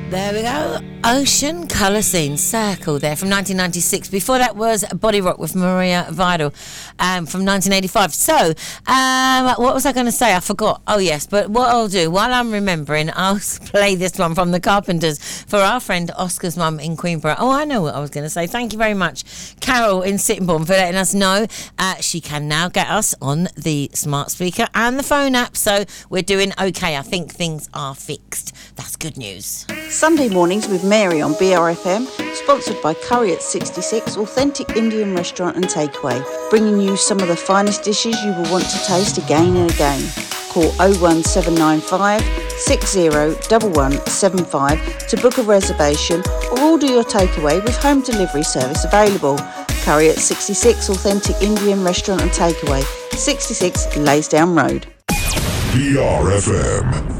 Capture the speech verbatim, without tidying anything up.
There we go. Ocean Colour Scene, Circle there from nineteen ninety-six. Before that was Body Rock with Maria Vidal um, from nineteen eighty-five. So, um, what was I going to say? I forgot. Oh, yes. But what I'll do, while I'm remembering, I'll play this one from the Carpenters for our friend Oscar's mum in Queenborough. Oh, I know what I was going to say. Thank you very much, Carol in Sittingbourne, for letting us know. Uh, she can now get us on the smart speaker and the phone app. So we're doing okay. I think things are fixed. That's good news. Sunday mornings with Mary on B R F M, sponsored by Curry at sixty-six, authentic Indian restaurant and takeaway, bringing you some of the finest dishes you will want to taste again and again. Call oh one seven nine five, six oh one one seven five to book a reservation or order your takeaway with home delivery service available. Curry at sixty-six, authentic Indian restaurant and takeaway, sixty-six Laysdown Road. B R F M.